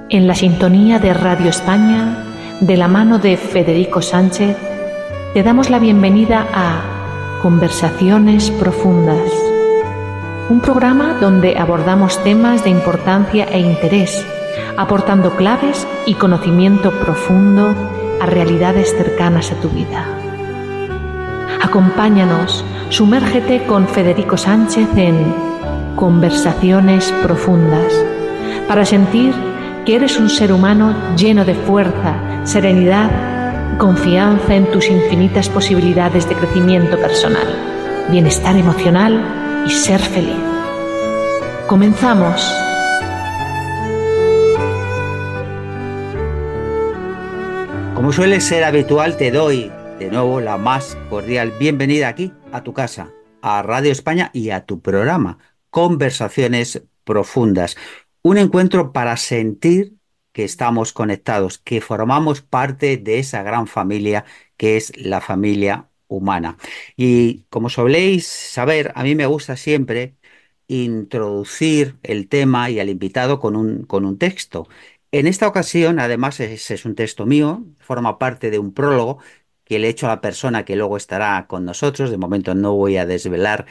En la sintonía de Radio España, de la mano de Federico Sánchez, te damos la bienvenida a Conversaciones Profundas, un programa donde abordamos temas de importancia e interés, aportando claves y conocimiento profundo a realidades cercanas a tu vida. Acompáñanos, sumérgete con Federico Sánchez en Conversaciones Profundas, para sentir que eres un ser humano lleno de fuerza, serenidad y confianza en tus infinitas posibilidades de crecimiento personal, bienestar emocional y ser feliz. Comenzamos. Como suele ser habitual, te doy de nuevo la más cordial bienvenida aquí a tu casa, a Radio España y a tu programa Conversaciones Profundas. Un encuentro para sentir que estamos conectados, que formamos parte de esa gran familia que es la familia humana. Y como soléis saber, a mí me gusta siempre introducir el tema y al invitado con un texto. En esta ocasión, además, ese es un texto mío, forma parte de un prólogo que le he hecho a la persona que luego estará con nosotros. De momento no voy a desvelar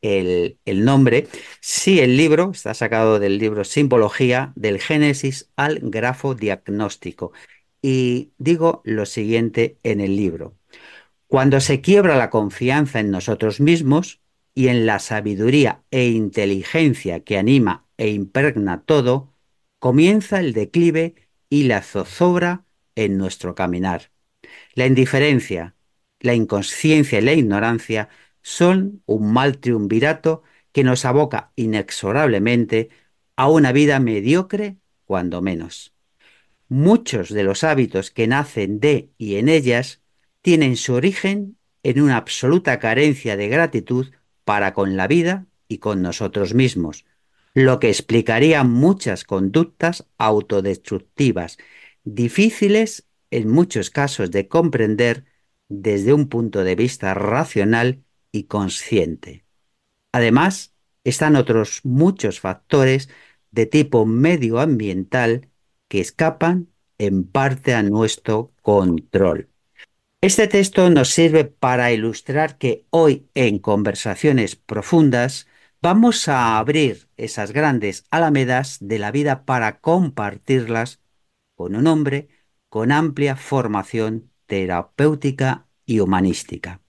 el nombre. Sí, el libro está sacado del libro Simbología del Génesis al Grafo Diagnóstico. Y digo lo siguiente en el libro. Cuando se quiebra la confianza en nosotros mismos y en la sabiduría e inteligencia que anima e impregna todo, comienza el declive y la zozobra en nuestro caminar. La indiferencia, la inconsciencia y la ignorancia son un mal triunvirato que nos aboca inexorablemente a una vida mediocre, cuando menos. Muchos de los hábitos que nacen de y en ellas tienen su origen en una absoluta carencia de gratitud para con la vida y con nosotros mismos, lo que explicaría muchas conductas autodestructivas, difíciles en muchos casos de comprender desde un punto de vista racional y consciente. Además, están otros muchos factores de tipo medioambiental que escapan en parte a nuestro control. Este texto nos sirve para ilustrar que hoy en Conversaciones Profundas vamos a abrir esas grandes alamedas de la vida para compartirlas con un hombre con amplia formación terapéutica y humanística.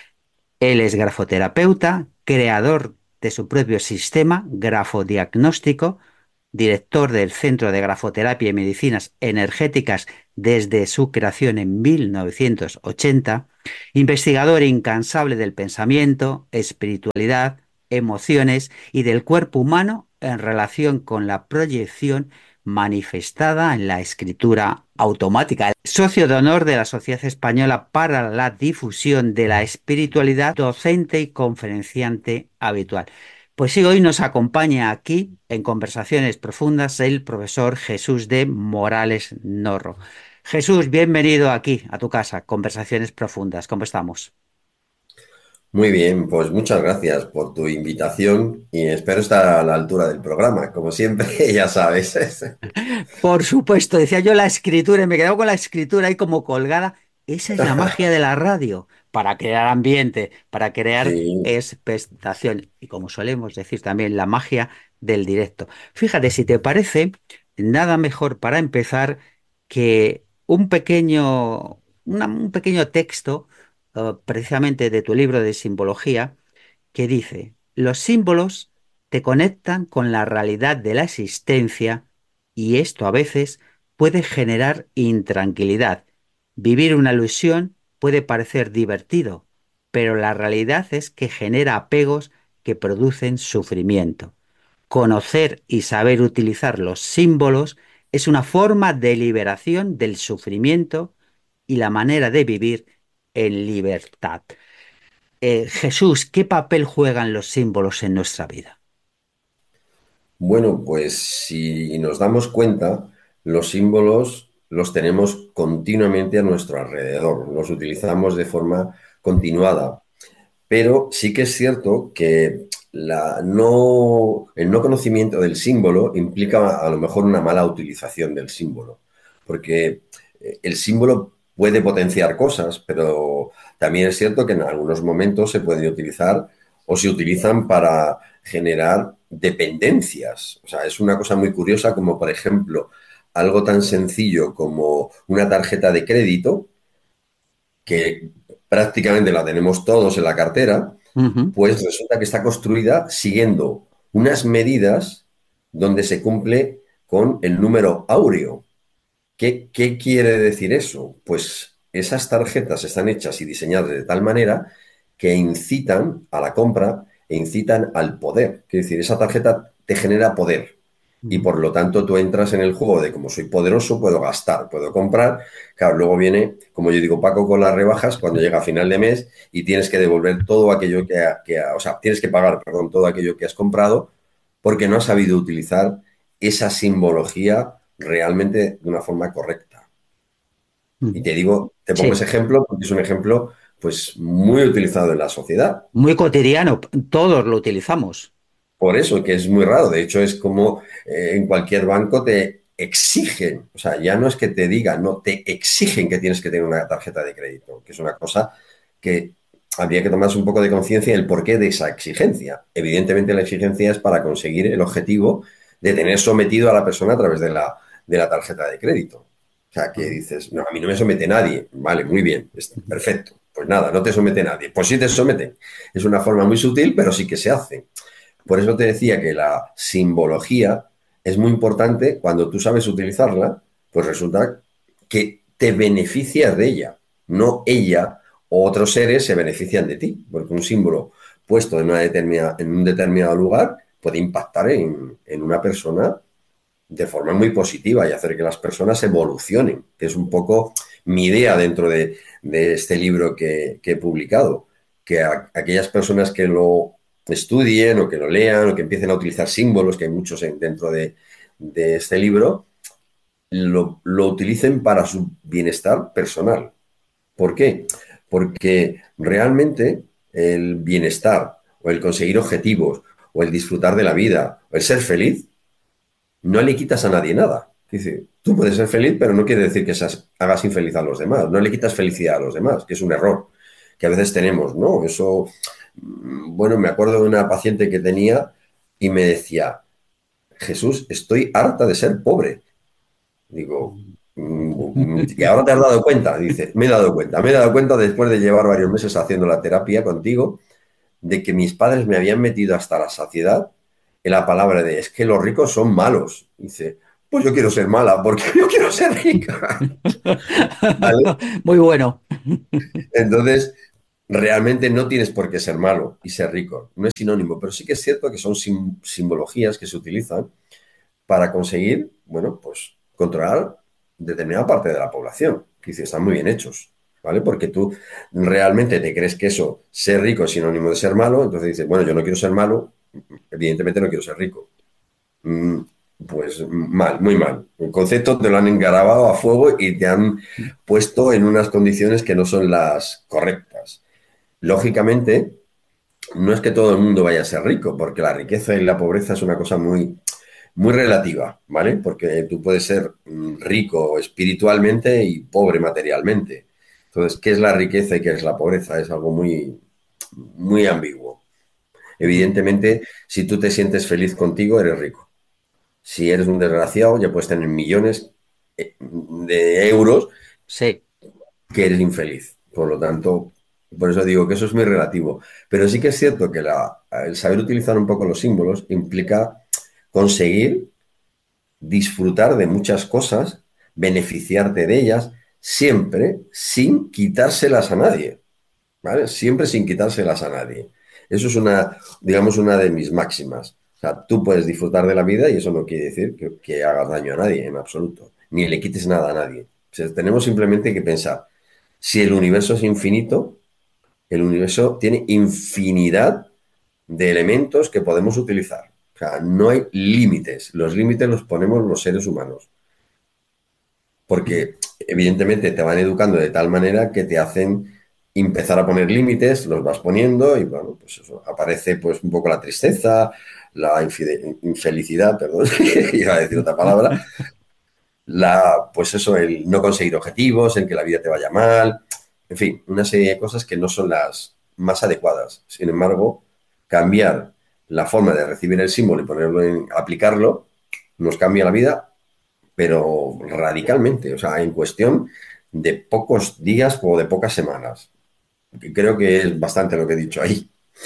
Él es grafoterapeuta, creador de su propio sistema grafodiagnóstico, director del Centro de Grafoterapia y Medicinas Energéticas desde su creación en 1980, investigador incansable del pensamiento, espiritualidad, emociones y del cuerpo humano en relación con la proyección manifestada en la escritura automática. Socio de honor de la Sociedad Española para la Difusión de la Espiritualidad, docente y conferenciante habitual. Pues sí, hoy nos acompaña aquí en Conversaciones Profundas el profesor Jesús de Morales Norro. Jesús, bienvenido aquí a tu casa, Conversaciones Profundas. ¿Cómo estamos? Muy bien, pues muchas gracias por tu invitación y espero estar a la altura del programa, como siempre, ya sabes. Por supuesto, decía yo la escritura y me he quedado con la escritura ahí como colgada. Esa es la magia de la radio, para crear ambiente, para crear Sí, expectación y como solemos decir también la magia del directo. Fíjate, si te parece, nada mejor para empezar que un pequeño texto precisamente de tu libro de simbología que dice, los símbolos te conectan con la realidad de la existencia y esto a veces puede generar intranquilidad. Vivir una ilusión puede parecer divertido, pero la realidad es que genera apegos que producen sufrimiento. Conocer y saber utilizar los símbolos es una forma de liberación del sufrimiento y la manera de vivir en libertad. Jesús, ¿qué papel juegan los símbolos en nuestra vida? bueno, pues si nos damos cuenta, los símbolos los tenemos continuamente a nuestro alrededor, los utilizamos de forma continuada, pero sí que es cierto que el no conocimiento del símbolo implica a lo mejor una mala utilización del símbolo, porque el símbolo puede potenciar cosas, pero también es cierto que en algunos momentos se pueden utilizar o se utilizan para generar dependencias. O sea, es una cosa muy curiosa como, por ejemplo, algo tan sencillo como una tarjeta de crédito, que prácticamente la tenemos todos en la cartera, Ujú. pues resulta que está construida siguiendo unas medidas donde se cumple con el número áureo. ¿Qué quiere decir eso? Pues esas tarjetas están hechas y diseñadas de tal manera que incitan a la compra e incitan al poder. Es decir, esa tarjeta te genera poder y Ujú. por lo tanto tú entras en el juego de como soy poderoso, puedo gastar, puedo comprar. Claro, luego viene, como yo digo, Paco, con las rebajas cuando llega a final de mes y tienes que devolver todo aquello o sea, tienes que pagar, perdón, todo aquello que has comprado porque no has sabido utilizar esa simbología realmente de una forma correcta. Y Ujú. te digo, te pongo ese Sí, ejemplo porque es un ejemplo pues muy utilizado en la sociedad. muy cotidiano, todos lo utilizamos. Por eso, que es muy raro. De hecho, es como en cualquier banco te exigen, o sea, ya no es que te digan, no, te exigen que tienes que tener una tarjeta de crédito, que es una cosa que habría que tomarse un poco de conciencia del porqué de esa exigencia. Evidentemente, la exigencia es para conseguir el objetivo de tener sometido a la persona a través de la tarjeta de crédito. O sea, que Ujú. dices, no, a mí no me somete nadie. Vale, muy bien, perfecto. Pues nada, no te somete nadie. Pues sí te someten. Es una forma muy sutil, pero sí que se hace. Por eso te decía que la simbología es muy importante cuando tú sabes utilizarla, pues resulta que te beneficias de ella, no ella o otros seres se benefician de ti, porque un símbolo puesto en un determinado lugar puede impactar en una persona de forma muy positiva y hacer que las personas evolucionen, que es un poco mi idea dentro de este libro que he publicado, que aquellas personas que lo estudien o que lo lean o que empiecen a utilizar símbolos, que hay muchos dentro de este libro, lo utilicen para su bienestar personal. ¿Por qué? Porque realmente el bienestar o el conseguir objetivos o el disfrutar de la vida o el ser feliz no le quitas a nadie nada. Dice, tú puedes ser feliz, pero no quiere decir que hagas infeliz a los demás. No le quitas felicidad a los demás, que es un error que a veces tenemos, ¿no? Eso, bueno, me acuerdo de una paciente que tenía y me decía, Jesús, estoy harta de ser pobre. Digo, ¿y ahora te has dado cuenta? Dice, me he dado cuenta después de llevar varios meses haciendo la terapia contigo de que mis padres me habían metido hasta la saciedad en la palabra de es que los ricos son malos. Dice, pues yo quiero ser mala porque yo quiero ser rica. ¿Vale? Muy bueno. Entonces, realmente no tienes por qué ser malo y ser rico. No es sinónimo, pero sí que es cierto que son simbologías que se utilizan para conseguir, bueno, pues controlar determinada parte de la población, que dice, están muy bien hechos, ¿vale? Porque tú realmente te crees que eso, ser rico es sinónimo de ser malo, entonces dices, bueno, yo no quiero ser malo, evidentemente no quiero ser rico. Mm, pues mal, muy mal. El concepto te lo han engarabado a fuego y te han puesto en unas condiciones que no son las correctas. Lógicamente, no es que todo el mundo vaya a ser rico, porque la riqueza y la pobreza es una cosa muy relativa, ¿vale? Porque tú puedes ser rico espiritualmente y pobre materialmente. Entonces, ¿qué es la riqueza y qué es la pobreza? Es algo muy ambiguo. Ujú. Evidentemente, si tú te sientes feliz contigo, eres rico. Si eres un desgraciado, ya puedes tener millones de euros Sí. que eres infeliz. Por lo tanto, por eso digo que eso es muy relativo. Pero sí que es cierto que el saber utilizar un poco los símbolos implica conseguir disfrutar de muchas cosas, beneficiarte de ellas, siempre sin quitárselas a nadie, ¿vale? Siempre sin quitárselas a nadie. Eso es digamos, una de mis máximas. O sea, tú puedes disfrutar de la vida y eso no quiere decir que hagas daño a nadie en absoluto, ni le quites nada a nadie. O sea, tenemos simplemente que pensar, si el universo es infinito, el universo tiene infinidad de elementos que podemos utilizar. O sea, no hay límites. Los límites los ponemos los seres humanos. Ujú. Porque evidentemente te van educando de tal manera que te hacen, empezar a poner límites, los vas poniendo y bueno, pues eso, aparece pues un poco la tristeza, la infelicidad, perdón, iba a decir otra palabra, pues eso, el no conseguir objetivos, el que la vida te vaya mal, en fin, una serie de cosas que no son las más adecuadas. Sin embargo, cambiar la forma de recibir el símbolo y aplicarlo, nos cambia la vida, pero radicalmente, o sea, en cuestión de pocos días o de pocas semanas. Creo que es bastante lo que he dicho ahí.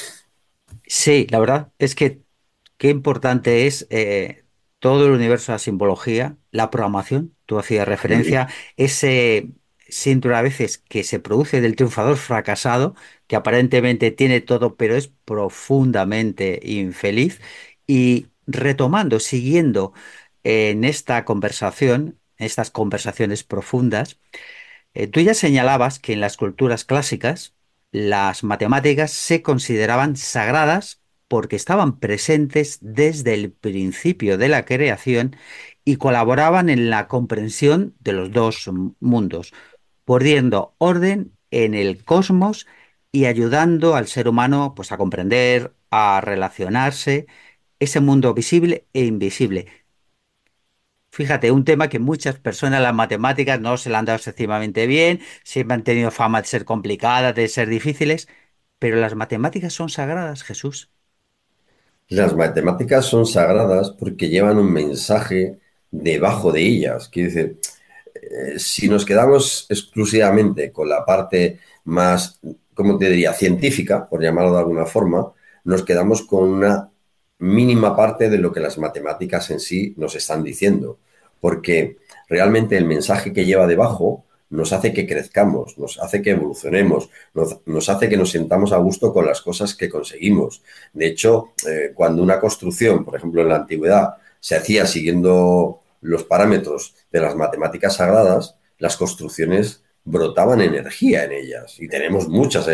Sí, la verdad es que qué importante es todo el universo de la simbología, la programación. Tú hacías referencia, ese síndrome a veces que se produce del triunfador fracasado, que aparentemente tiene todo, pero es profundamente infeliz. Y retomando, siguiendo en esta conversación, estas conversaciones profundas, tú ya señalabas que en las culturas clásicas las matemáticas se consideraban sagradas porque estaban presentes desde el principio de la creación y colaboraban en la comprensión de los dos mundos, poniendo orden en el cosmos y ayudando al ser humano pues, a comprender, a relacionarse, ese mundo visible e invisible. Fíjate, un tema que muchas personas, las matemáticas, no se le han dado excesivamente bien, siempre han tenido fama de ser complicadas, de ser difíciles, pero las matemáticas son sagradas, Jesús. Las matemáticas son sagradas porque llevan un mensaje debajo de ellas. Quiere decir, si nos quedamos exclusivamente con la parte más, ¿cómo te diría?, científica, por llamarlo de alguna forma, nos quedamos con una mínima parte de lo que las matemáticas en sí nos están diciendo. Porque realmente el mensaje que lleva debajo nos hace que crezcamos, nos hace que evolucionemos, nos hace que nos sentamos a gusto con las cosas que conseguimos. De hecho, cuando una construcción, por ejemplo, en la antigüedad, se hacía siguiendo los parámetros de las matemáticas sagradas, las construcciones brotaban energía en ellas. Y tenemos muchas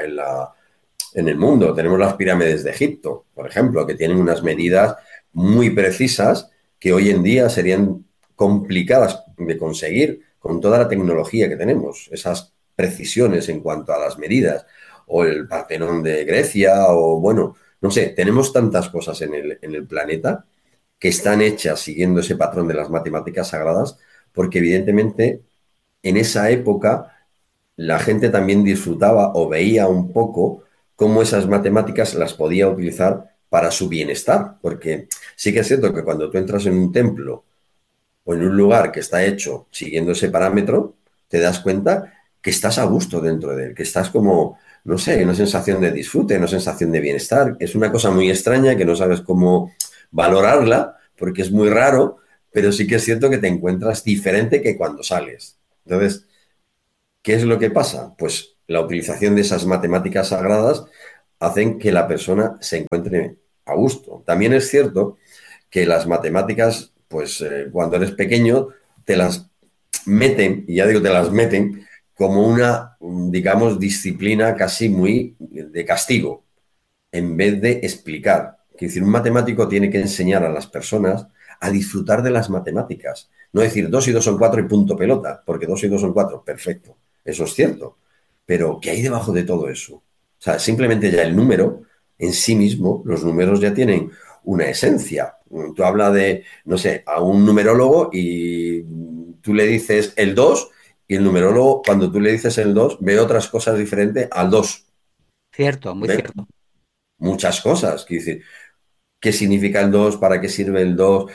en el mundo. Tenemos las pirámides de Egipto, por ejemplo, que tienen unas medidas muy precisas que hoy en día serían complicadas de conseguir con toda la tecnología que tenemos. Esas precisiones en cuanto a las medidas, o el Partenón de Grecia, o bueno, no sé, tenemos tantas cosas en el planeta que están hechas siguiendo ese patrón de las matemáticas sagradas, porque evidentemente en esa época la gente también disfrutaba o veía un poco cómo esas matemáticas las podía utilizar para su bienestar, porque sí que es cierto que cuando tú entras en un templo o en un lugar que está hecho siguiendo ese parámetro, te das cuenta que estás a gusto dentro de él, que estás como, no sé, una sensación de disfrute, una sensación de bienestar. Es una cosa muy extraña que no sabes cómo valorarla, porque es muy raro, pero sí que es cierto que te encuentras diferente que cuando sales. Entonces, ¿qué es lo que pasa? Pues la utilización de esas matemáticas sagradas hacen que la persona se encuentre a gusto. También es cierto que las matemáticas, pues cuando eres pequeño, te las meten, y ya digo, te las meten como una, digamos, disciplina casi muy de castigo, en vez de explicar. Es decir, un matemático tiene que enseñar a las personas a disfrutar de las matemáticas. No decir 2 y 2 son 4 y punto pelota, porque 2 y 2 son 4, perfecto, eso es cierto. Pero, ¿qué hay debajo de todo eso? O sea, simplemente ya el número en sí mismo, los números ya tienen una esencia. Tú hablas de, no sé, a un numerólogo y tú le dices el 2 y el numerólogo, cuando tú le dices el 2 ve otras cosas diferentes al 2. Cierto, muy Ve cierto. muchas cosas. Quiere decir, qué significa el 2, para qué sirve el 2,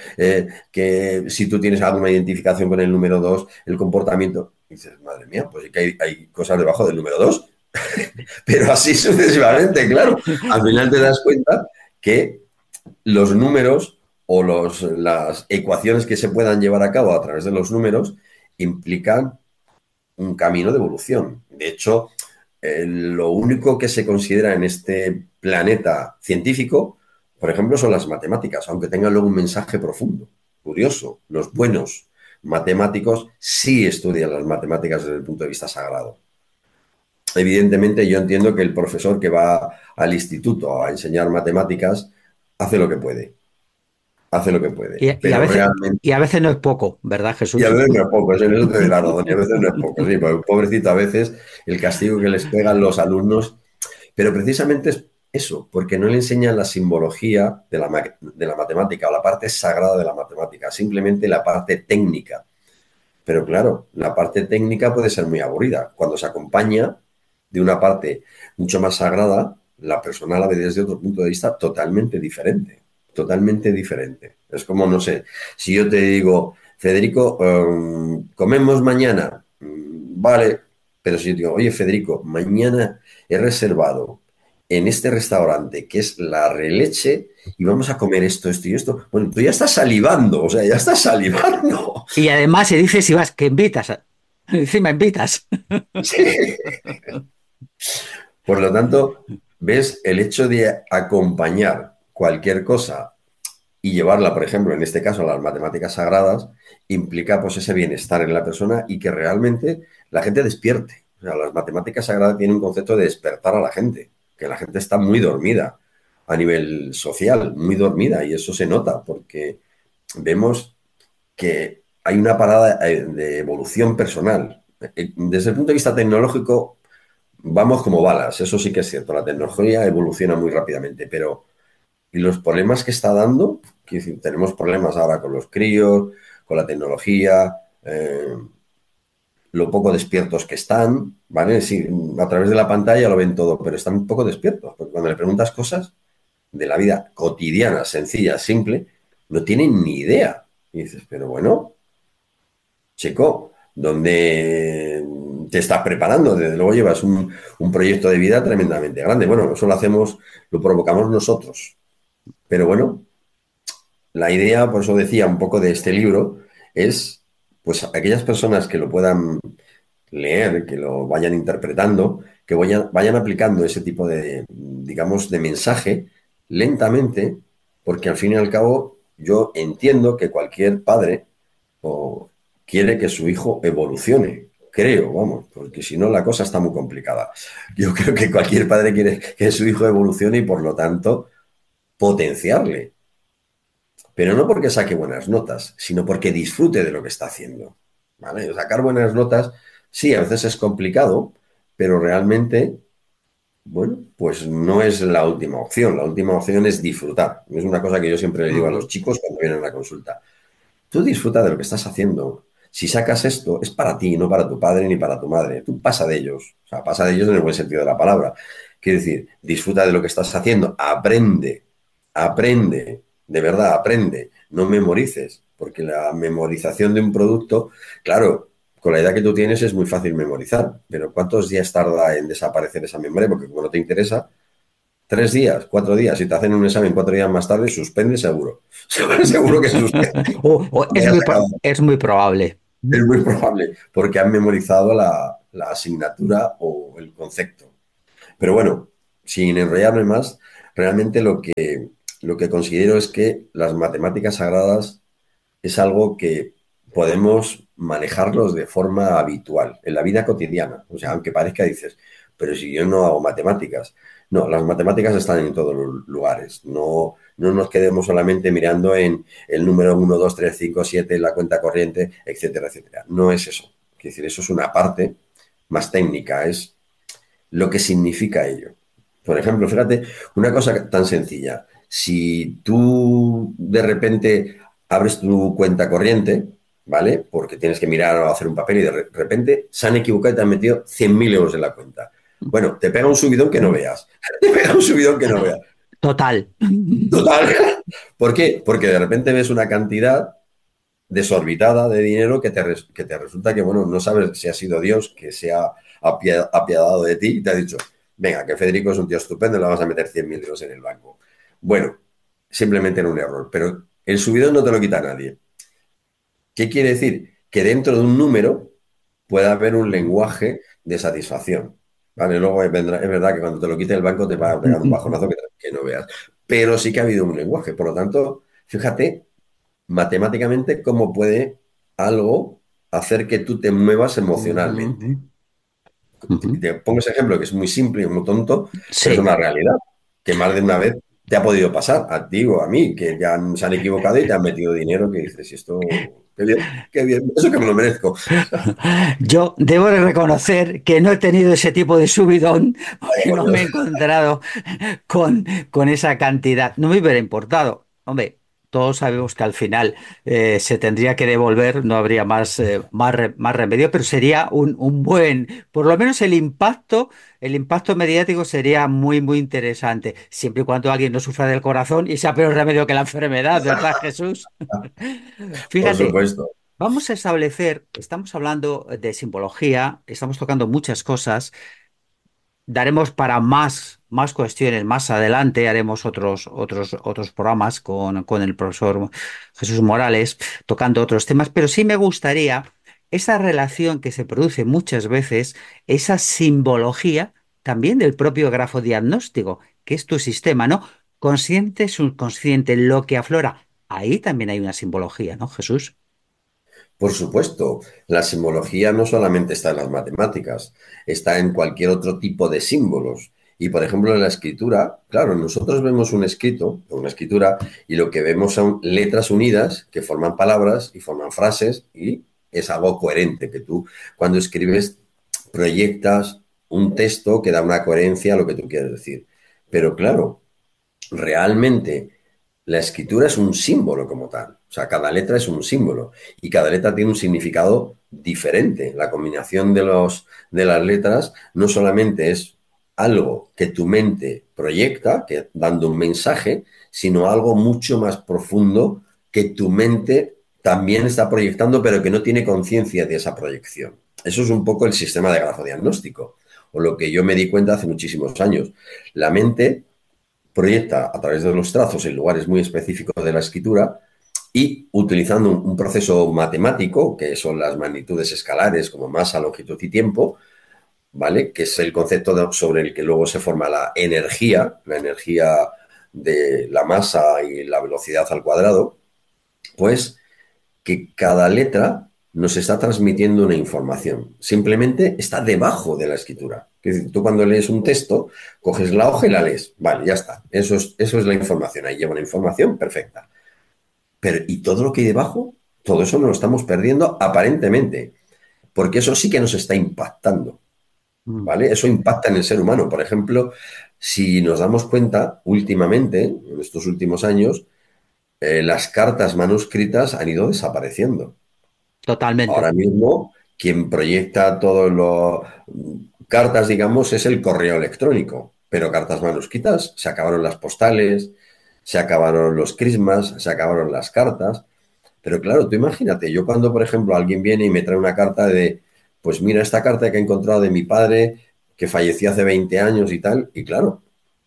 que si tú tienes alguna identificación con el número 2, el comportamiento. Y dices, madre mía, pues sí que hay cosas debajo del número 2, pero así sucesivamente, claro. Al final te das cuenta que los números o las ecuaciones que se puedan llevar a cabo a través de los números implican un camino de evolución. De hecho, lo único que se considera en este planeta científico, por ejemplo, son las matemáticas, aunque tengan luego un mensaje profundo. Curioso, los buenos matemáticos sí estudian las matemáticas desde el punto de vista sagrado. Evidentemente, yo entiendo que el profesor que va al instituto a enseñar matemáticas hace lo que puede. hace lo que puede. Y a Pero veces, realmente, y a veces no es poco, ¿verdad, y a Jesús? veces no es poco, eso en eso te doy la razón, y a veces no es poco, sí, porque pobrecito, a veces el castigo que les pegan los alumnos, pero precisamente es eso, porque no le enseñan la simbología de la matemática o la parte sagrada de la matemática, simplemente la parte técnica. Pero claro, la parte técnica puede ser muy aburrida. Cuando se acompaña de una parte mucho más sagrada, la persona la ve desde otro punto de vista totalmente diferente. Totalmente diferente. Es como, no sé, si yo te digo, Federico, comemos mañana. Vale, pero si yo digo, oye, Federico, mañana he reservado en este restaurante que es la releche y vamos a comer esto, esto y esto. Bueno, tú ya estás salivando, o sea, ya estás salivando. Y además se dice si vas, que invitas. Encima invitas. Sí. Por lo tanto, ves el hecho de acompañar cualquier cosa y llevarla, por ejemplo, en este caso a las matemáticas sagradas, implica pues ese bienestar en la persona y que realmente la gente despierte. O sea, las matemáticas sagradas tienen un concepto de despertar a la gente, que la gente está muy dormida a nivel social, muy dormida, y eso se nota porque vemos que hay una parada de evolución personal. Desde el punto de vista tecnológico, vamos como balas, eso sí que es cierto. La tecnología evoluciona muy rápidamente, pero ¿y los problemas que está dando? Quiero decir, tenemos problemas ahora con los críos, con la tecnología, lo poco despiertos que están, ¿vale? Sí, a través de la pantalla lo ven todo, pero están un poco despiertos, porque cuando le preguntas cosas de la vida cotidiana, sencilla, simple, no tienen ni idea. Y dices, pero bueno, chico, ¿dónde te estás preparando? Desde luego llevas un proyecto de vida tremendamente grande. Bueno, eso lo hacemos, lo provocamos nosotros. Pero bueno, la idea, por eso decía un poco de este libro, es pues aquellas personas que lo puedan leer, que lo vayan interpretando, que vayan aplicando ese tipo de, digamos, de mensaje lentamente, porque al fin y al cabo yo entiendo que cualquier padre o quiere que su hijo evolucione. Creo, vamos, porque si no la cosa está muy complicada. Yo creo que cualquier padre quiere que su hijo evolucione y por lo tanto potenciarle, pero no porque saque buenas notas, sino porque disfrute de lo que está haciendo. ¿Vale? Sacar buenas notas, sí, a veces es complicado, pero realmente, bueno, pues no es la última opción. La última opción es disfrutar. Es una cosa que yo siempre le digo a los Ujú. chicos cuando vienen a la consulta. Tú disfruta de lo que estás haciendo. Si sacas esto, es para ti, no para tu padre ni para tu madre. Tú pasa de ellos. O sea, pasa de ellos en el buen sentido de la palabra. Quiero decir, disfruta de lo que estás haciendo. Aprende. Aprende. De verdad, aprende. No memorices. Porque la memorización de un producto, claro, con la edad que tú tienes es muy fácil memorizar. Pero ¿cuántos días tarda en desaparecer esa memoria? Porque como no te interesa, 3 días, 4 días. Si te hacen un examen 4 días más tarde, suspende seguro. Seguro que suspende. O Ya has acabado. es muy probable. Es muy probable, porque han memorizado la asignatura o el concepto. Pero bueno, sin enrollarme más, realmente lo que considero es que las matemáticas sagradas es algo que podemos manejarlos de forma habitual, en la vida cotidiana. O sea, aunque parezca, dices, pero si yo no hago matemáticas. No, las matemáticas están en todos los lugares. No, no nos quedemos solamente mirando en el número 1, 2, 3, 5, 7, la cuenta corriente, etcétera, etcétera. No es eso. Es decir, eso es una parte más técnica, es lo que significa ello. Por ejemplo, fíjate, una cosa tan sencilla. Si tú de repente abres tu cuenta corriente, ¿vale? Porque tienes que mirar o hacer un papel y de repente se han equivocado y te han metido 100.000 euros en la cuenta. Bueno, te pega un subidón que no veas. Te pega un subidón que no veas. Total. Total. ¿Por qué? Porque de repente ves una cantidad desorbitada de dinero que te resulta que, bueno, no sabes si ha sido Dios que se ha apiadado de ti y te ha dicho, venga, que Federico es un tío estupendo, le vamos a meter 100.000 euros en el banco. Bueno, simplemente era un error, pero el subidón no te lo quita nadie. ¿Qué quiere decir? Que dentro de un número puede haber un lenguaje de satisfacción. ¿Vale? Luego es verdad que cuando te lo quite el banco te va a pegar un bajonazo que no veas. Pero sí que ha habido un lenguaje. Por lo tanto, fíjate matemáticamente cómo puede algo hacer que tú te muevas emocionalmente. Ujú, ujú. Te pongo ese ejemplo que es muy simple y muy tonto, pero es Sí. una realidad que más de una vez. te ha podido pasar a ti o a mí, que ya se han equivocado y te han metido dinero que dices, "Y esto, qué bien, eso que me lo merezco". Yo debo de reconocer que no he tenido ese tipo de subidón Vaya porque por no me he Dios. encontrado con esa cantidad. No me hubiera importado. Hombre, todos sabemos que al final se tendría que devolver, no habría más remedio, pero sería un buen, por lo menos el impacto mediático sería muy, muy interesante, siempre y cuando alguien no sufra del corazón y sea peor remedio que la enfermedad, ¿verdad, Jesús? Por Fíjate. supuesto. Vamos a establecer, estamos hablando de simbología, estamos tocando muchas cosas, daremos para más cuestiones más adelante, haremos otros programas con el profesor Jesús Morales, tocando otros temas, pero sí me gustaría esa relación que se produce muchas veces, esa simbología también del propio grafo diagnóstico, que es tu sistema, ¿no? Consciente, subconsciente, lo que aflora. Ahí también hay una simbología, ¿no, Jesús? Por supuesto, la simbología no solamente está en las matemáticas, está en cualquier otro tipo de símbolos. Y por ejemplo, en la escritura, claro, nosotros vemos un escrito, una escritura, y lo que vemos son letras unidas que forman palabras y forman frases y es algo coherente, que tú cuando escribes proyectas un texto que da una coherencia a lo que tú quieres decir. Pero claro, realmente la escritura es un símbolo como tal. O sea, cada letra es un símbolo y cada letra tiene un significado diferente. La combinación de las letras no solamente es algo que tu mente proyecta, que, dando un mensaje, sino algo mucho más profundo que tu mente también está proyectando, pero que no tiene conciencia de esa proyección. Eso es un poco el sistema de grafodiagnóstico, o lo que yo me di cuenta hace muchísimos años. La mente proyecta a través de los trazos en lugares muy específicos de la escritura y utilizando un proceso matemático, que son las magnitudes escalares como masa, longitud y tiempo, ¿vale? Que es el concepto sobre el que luego se forma la energía de la masa y la velocidad al cuadrado, pues que cada letra nos está transmitiendo una información. Simplemente está debajo de la escritura. Es decir, tú cuando lees un texto, coges la hoja y la lees. Vale, ya está. Eso es la información. Ahí lleva una información perfecta. Pero, ¿y todo lo que hay debajo? Todo eso nos lo estamos perdiendo aparentemente, porque eso sí que nos está impactando, Mm. ¿vale? Eso impacta en el ser humano. Por ejemplo, si nos damos cuenta, últimamente, en estos últimos años, las cartas manuscritas han ido desapareciendo. Totalmente. Ahora mismo, quien proyecta todas las cartas, digamos, es el correo electrónico, pero cartas manuscritas, se acabaron las postales, se acabaron los crismas, se acabaron las cartas. Pero claro, tú imagínate, yo cuando, por ejemplo, alguien viene y me trae una carta de, pues mira, esta carta que he encontrado de mi padre, que falleció hace 20 años y tal, y claro,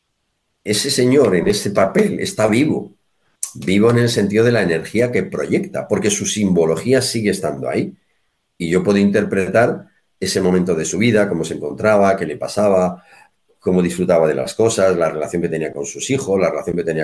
ese señor en ese papel está vivo, vivo en el sentido de la energía que proyecta, porque su simbología sigue estando ahí. Y yo puedo interpretar ese momento de su vida, cómo se encontraba, qué le pasaba, cómo disfrutaba de las cosas, la relación que tenía con sus hijos, la relación que tenía